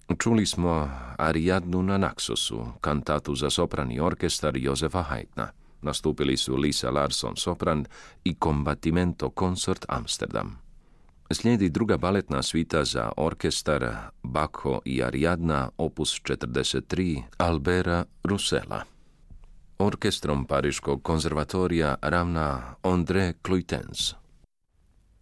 Čuli smo Ariadnu na Naxosu, kantatu za sopran i orkestar Josefa Haydna. Nastupili su Lisa Larsson sopran i Combattimento Consort Amsterdam. Slijedi druga baletna svita za orkestar Bacco i Ariadna opus 43 Albera Roussela. Orkestrom Pariškog konzervatorija ravna André Cluitens.